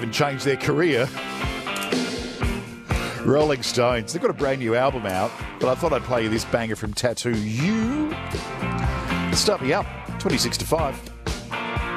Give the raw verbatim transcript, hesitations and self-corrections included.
even change their career. Rolling Stones, they've got a brand new album out, but I thought I'd play you this banger from Tattoo You. Start me up, twenty-six to five.